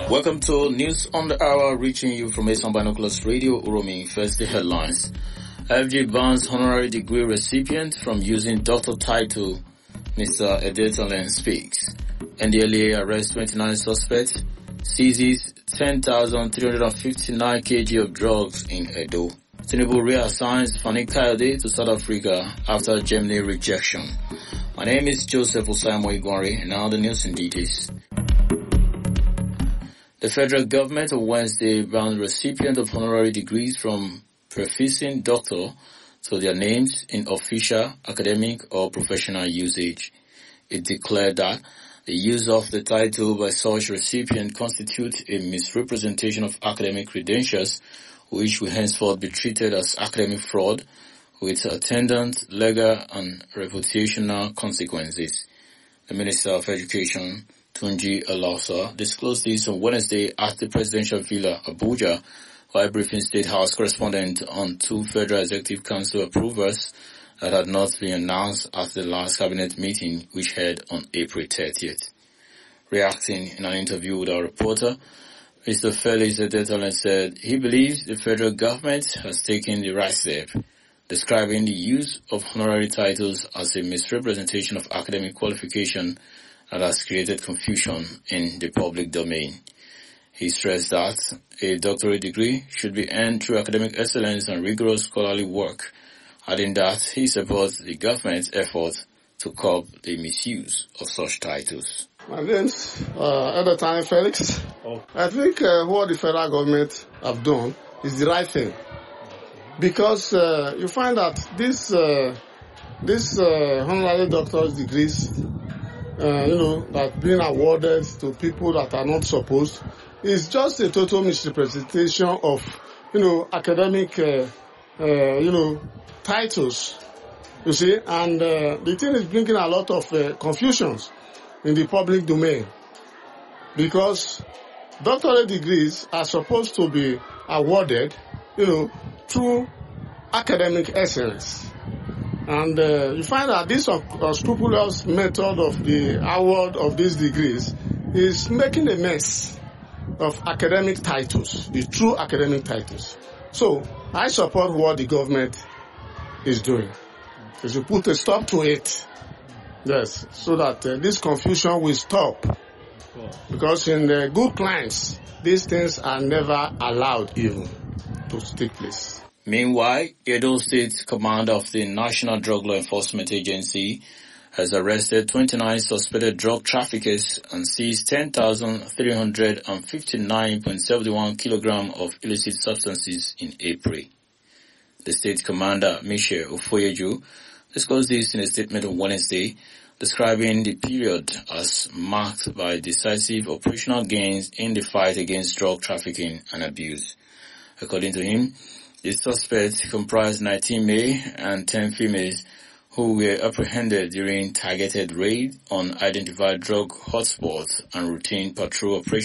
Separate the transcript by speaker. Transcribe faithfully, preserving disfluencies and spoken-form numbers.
Speaker 1: Welcome to News on the Hour, reaching you from Asian Binoculars Radio, Uromi. First, the headlines. F G bans honorary degree recipient from using doctor title, Mister Edetolen speaks. N D L A arrests twenty-nine suspects, seizes ten thousand three hundred fifty-nine kilograms of drugs in Edo. Tinubu reassigns Fani Kayode to South Africa after Germany rejection. My name is Joseph Osaimo Igwari, and now the news in details. The federal government on Wednesday banned recipients of honorary degrees from prefixing doctor to their names in official, academic, or professional usage. It declared that the use of the title by such recipient constitutes a misrepresentation of academic credentials, which will henceforth be treated as academic fraud with attendant legal and reputational consequences. The Minister of Education, Tunji Alausa, disclosed this on Wednesday at the Presidential Villa, Abuja, while briefing State House correspondent on two Federal Executive Council approvals that had not been announced at the last cabinet meeting, which held on April thirtieth. Reacting in an interview with our reporter, Mister Felix Edetolen said he believes the federal government has taken the right step, describing the use of honorary titles as a misrepresentation of academic qualification that has created confusion in the public domain. He stressed that a doctorate degree should be earned through academic excellence and rigorous scholarly work, adding that he supports the government's effort to curb the misuse of such titles.
Speaker 2: My name's uh, Edetolen Felix. Oh. I think uh, what the federal government have done is the right thing, because uh, you find that this uh, this uh, honorary doctorate degrees, uh, you know, that being awarded to people that are not supposed, is just a total misrepresentation of, you know, academic, uh, uh, you know, titles. You see, and uh, the thing is bringing a lot of uh, confusions in the public domain, because doctorate degrees are supposed to be awarded, you know, through academic excellence. And uh, you find that this unscrupulous method of the award of these degrees is making a mess of academic titles, the true academic titles. So I support what the government is doing. They should put a stop to it. Yes, so that uh, this confusion will stop. Because in the good clients, these things are never allowed even to take place.
Speaker 1: Meanwhile, Edo State Commander of the National Drug Law Enforcement Agency has arrested twenty-nine suspected drug traffickers and seized ten thousand three hundred fifty-nine point seven one kilograms of illicit substances in April. The State Commander, Michel Ofoyeju, disclosed this in a statement on Wednesday, describing the period as marked by decisive operational gains in the fight against drug trafficking and abuse. According to him, the suspects comprised nineteen male and ten females who were apprehended during targeted raids on identified drug hotspots and routine patrol operations